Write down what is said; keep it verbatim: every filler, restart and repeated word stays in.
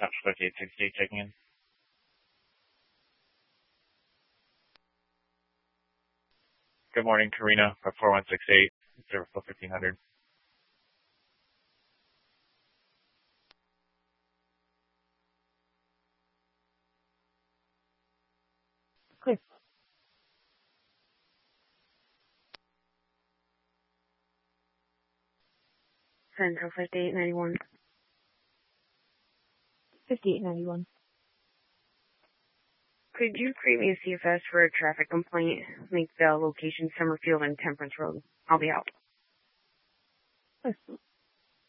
Touch fifty-eight sixty-eight checking in. Good morning, Karina, four one six eight, zero four fifteen hundred. Clear. Central fifty-eight ninety-one. fifty-eight ninety-one. Could you create me a C F S for a traffic complaint? Make the location Summerfield and Temperance Road. I'll be out. Clear.